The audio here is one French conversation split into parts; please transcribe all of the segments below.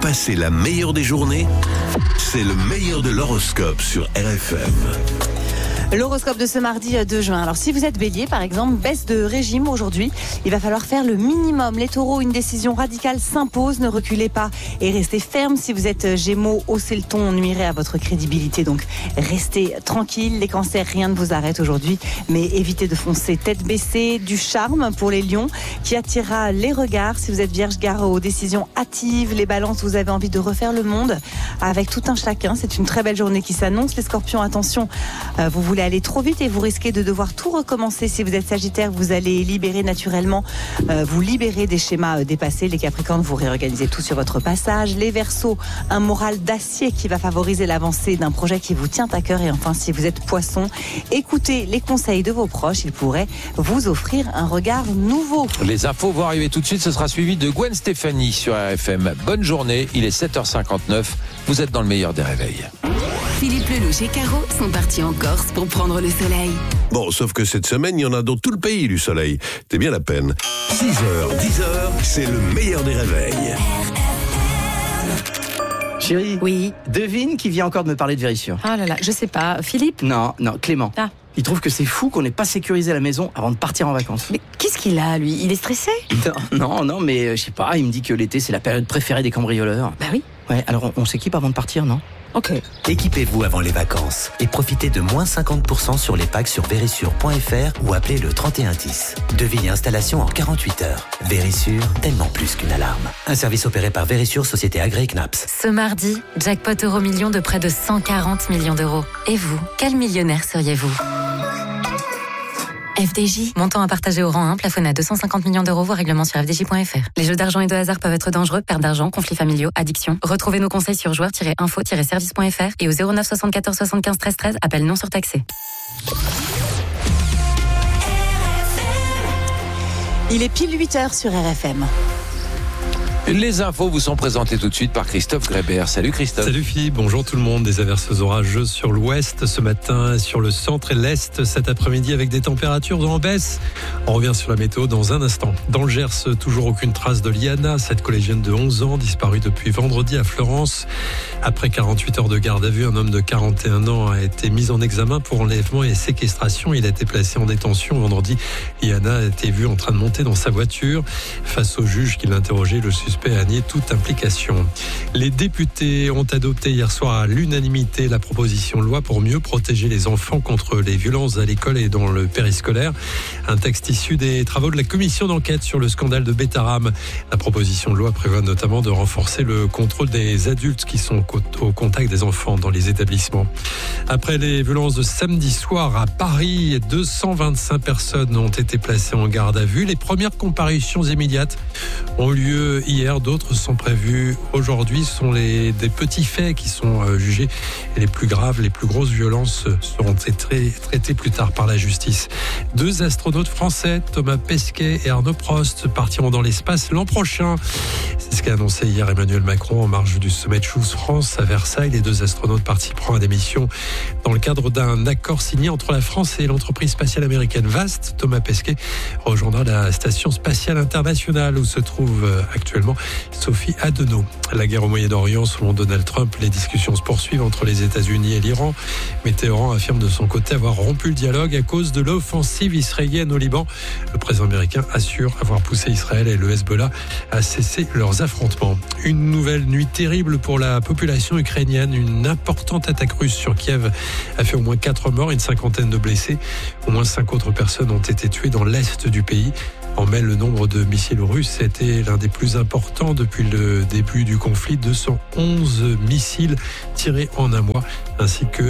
passer la meilleure des journées, c'est le meilleur de l'horoscope sur RFM. L'horoscope de ce mardi 2 juin. Alors si vous êtes bélier par exemple, baisse de régime aujourd'hui, il va falloir faire le minimum. Les taureaux, une décision radicale s'impose, ne reculez pas et restez ferme. Si vous êtes gémeaux, haussez le ton, on nuirait à votre crédibilité, donc restez tranquille. Les cancers, rien ne vous arrête aujourd'hui, mais évitez de foncer tête baissée. Du charme pour les lions qui attirera les regards. Si vous êtes vierge, gare aux décisions hâtives. Les balances, vous avez envie de refaire le monde avec tout un chacun. C'est une très belle journée qui s'annonce. Les scorpions, attention, vous voulez aller trop vite et vous risquez de devoir tout recommencer. Si vous êtes sagittaire, vous allez libérer naturellement, vous libérez des schémas dépassés. Les capricornes, vous réorganisez tout sur votre passage. Les verseaux, un moral d'acier qui va favoriser l'avancée d'un projet qui vous tient à cœur. Et enfin, si vous êtes poisson, écoutez les conseils de vos proches, ils pourraient vous offrir un regard nouveau. Les infos vont arriver tout de suite, ce sera suivi de Gwen Stefani sur RFM. Bonne journée, il est 7h59, vous êtes dans le meilleur des réveils. Philippe Lelouch et Caro sont partis en Corse pour prendre le soleil. Bon, sauf que cette semaine, il y en a dans tout le pays du soleil. C'est bien la peine. 6h, 10h, c'est le meilleur des réveils. Chérie, Oui. devine qui vient encore de me parler de Vérissure. Ah là là, je sais pas. Philippe ? Non, Clément. Ah. Il trouve que c'est fou qu'on n'ait pas sécurisé la maison avant de partir en vacances. Mais qu'est-ce qu'il a, lui ? Il est stressé ? Non, mais je sais pas, il me dit que l'été c'est la période préférée des cambrioleurs. Bah oui. Ouais, alors on s'équipe avant de partir, non ? Ok. Équipez-vous avant les vacances et profitez de moins 50% sur les packs sur Verisure.fr ou appelez le 3110. Devis et installation en 48 heures. Verisure, tellement plus qu'une alarme. Un service opéré par Verisure, société agréée CNAPS. Ce mardi, jackpot Euromillions de près de 140 millions d'euros. Et vous, quel millionnaire seriez-vous ? FDJ, montant à partager au rang 1, plafonné à 250 millions d'euros, voire règlement sur fdj.fr. Les jeux d'argent et de hasard peuvent être dangereux, perte d'argent, conflits familiaux, addiction. Retrouvez nos conseils sur joueurs-info-service.fr et au 09 74 75 13 13, appel non surtaxé. Il est pile 8h sur RFM. Les infos vous sont présentées tout de suite par Christophe Grébert. Salut Christophe. Salut Philippe, bonjour tout le monde. Des averses orageuses sur l'ouest ce matin, sur le centre et l'est cet après-midi avec des températures en baisse. On revient sur la météo dans un instant. Dans le Gers, toujours aucune trace de Liana, cette collégienne de 11 ans disparue depuis vendredi à Florence. Après 48 heures de garde à vue, un homme de 41 ans a été mis en examen pour enlèvement et séquestration. Il a été placé en détention vendredi. Liana a été vue en train de monter dans sa voiture. Face au juge qui l'interrogeait, le suspect a nié toute implication. Les députés ont adopté hier soir à l'unanimité la proposition de loi pour mieux protéger les enfants contre les violences à l'école et dans le périscolaire. Un texte issu des travaux de la commission d'enquête sur le scandale de Betaram. La proposition de loi prévoit notamment de renforcer le contrôle des adultes qui sont au contact des enfants dans les établissements. Après les violences de samedi soir à Paris, 225 personnes ont été placées en garde à vue. Les premières comparutions immédiates ont eu lieu hier. D'autres sont prévus aujourd'hui. Ce sont des petits faits qui sont jugés. Et les plus graves, les plus grosses violences seront traitées plus tard par la justice. 2 astronautes français, Thomas Pesquet et Arnaud Prost, partiront dans l'espace l'an prochain. C'est ce qu'a annoncé hier Emmanuel Macron en marge du sommet Choose France à Versailles. Les 2 astronautes participeront à des missions dans le cadre d'un accord signé entre la France et l'entreprise spatiale américaine VAST. Thomas Pesquet rejoindra la station spatiale internationale où se trouve actuellement Sophie Adenau. La guerre au Moyen-Orient, selon Donald Trump, les discussions se poursuivent entre les États-Unis et l'Iran. Mais Téhéran affirme de son côté avoir rompu le dialogue à cause de l'offensive israélienne au Liban. Le président américain assure avoir poussé Israël et le Hezbollah à cesser leurs affrontements. Une nouvelle nuit terrible pour la population ukrainienne. Une importante attaque russe sur Kiev a fait au moins 4 morts et une cinquantaine de blessés. Au moins 5 autres personnes ont été tuées dans l'est du pays. En mai, le nombre de missiles russes était l'un des plus importants depuis le début du conflit. 211 missiles tirés en un mois, ainsi que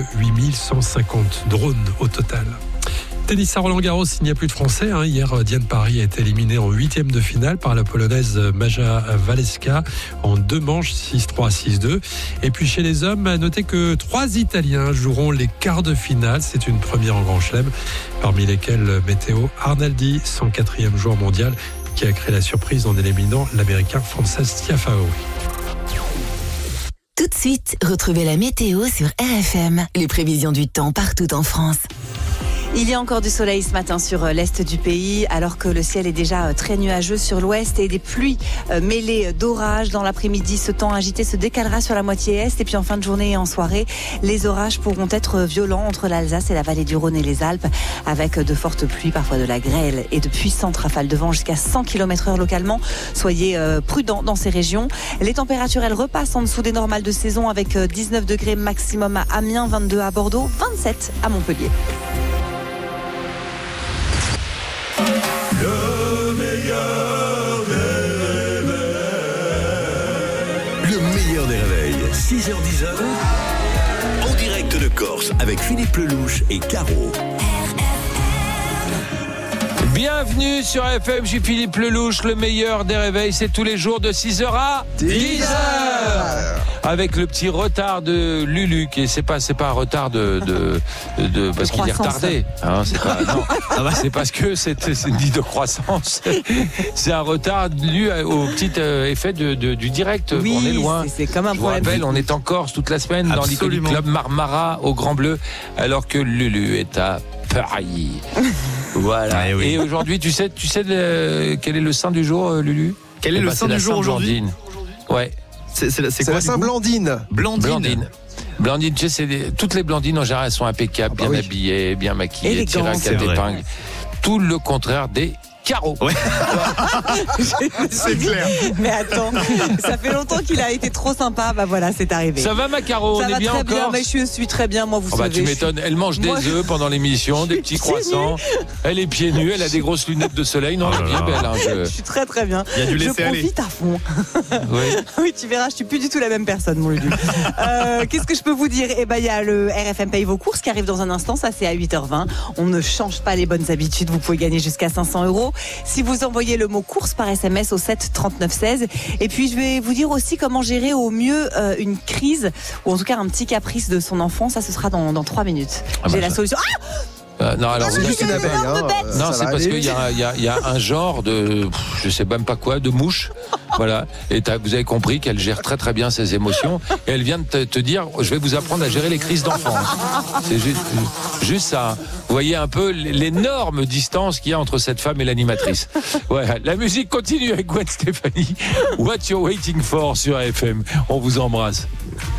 8150 drones au total. Tennis à Roland-Garros, il n'y a plus de Français. Hier, Diane Parry a été éliminée en 8e de finale par la Polonaise Maja Waleska en 2 manches, 6-3, 6-2. Et puis chez les hommes, à noter que 3 Italiens joueront les quarts de finale. C'est une première en Grand Chelem, parmi lesquels Matteo Arnaldi, 104e joueur mondial, qui a créé la surprise en éliminant l'Américain Frances Tiafoe. Tout de suite, retrouvez la météo sur RFM. Les prévisions du temps partout en France. Il y a encore du soleil ce matin sur l'est du pays, alors que le ciel est déjà très nuageux sur l'ouest et des pluies mêlées d'orages. Dans l'après-midi, ce temps agité se décalera sur la moitié est et puis en fin de journée et en soirée, les orages pourront être violents entre l'Alsace et la vallée du Rhône et les Alpes, avec de fortes pluies, parfois de la grêle et de puissantes rafales de vent jusqu'à 100 km/h localement. Soyez prudents dans ces régions. Les températures, elles repassent en dessous des normales de saison avec 19 degrés maximum à Amiens, 22 à Bordeaux, 27 à Montpellier. Le meilleur des réveils. 6h-10h. En direct de Corse avec Philippe Lelouch et Caro. Bienvenue sur FM, je suis Philippe Lelouch, le meilleur des réveils, c'est tous les jours de 6h à 10h. Avec le petit retard de Lulu, qui c'est pas un retard de parce qu'il est retardé, hein, c'est pas, non, c'est parce que c'est dit de croissance. C'est un retard dû au petit effet du direct. Oui, on est loin. C'est comme un problème. Je vous rappelle, on est en Corse toute la semaine. Absolument. Dans l'Iconic Club Marmara au Grand Bleu, alors que Lulu est à Paris. Voilà. Ah, oui. Et aujourd'hui, tu sais quel est le saint du jour, Lulu? Quel est le saint du jour aujourd'hui? Ouais. C'est quoi, la Saint-Blandine. Blandine, tu sais, toutes les Blandines en général sont impeccables, bien habillées, bien maquillées, tirées à quatre épingles. Tout le contraire des Caro. Ouais. C'est clair. Mais attends, ça fait longtemps qu'il a été trop sympa. Bah voilà, c'est arrivé. Ça va, ma Caro? Ça on est bien très encore. bien, mais je suis très bien, moi, vous savez. Bah, tu m'étonnes. Elle mange des œufs pendant l'émission, des petits croissants. Elle est pieds nus, elle a des grosses lunettes de soleil. Non, elle est bien belle. Hein, je suis très très bien. Il y a du laisser aller. Je profite à fond. Oui. Oui, tu verras, je suis plus du tout la même personne, mon Lulu. Qu'est-ce que je peux vous dire? Eh ben, il y a le RFM Paye vos courses qui arrive dans un instant. Ça, c'est à 8h20. On ne change pas les bonnes habitudes. Vous pouvez gagner jusqu'à 500 €. Si vous envoyez le mot course par SMS au 7 39 16. Et puis je vais vous dire aussi comment gérer au mieux une crise ou en tout cas un petit caprice de son enfant. Ça, ce sera dans 3 minutes. J'ai la solution. Non, alors c'est juste une abeille. Non, c'est parce qu'il y a un genre de, je sais même pas quoi, de mouche. Voilà. Et vous avez compris qu'elle gère très très bien ses émotions. Et elle vient de te dire, je vais vous apprendre à gérer les crises d'enfants. C'est juste ça. Vous voyez un peu l'énorme distance qu'il y a entre cette femme et l'animatrice. Ouais. La musique continue avec Gwen Stefani. What you're waiting for sur AFM. On vous embrasse.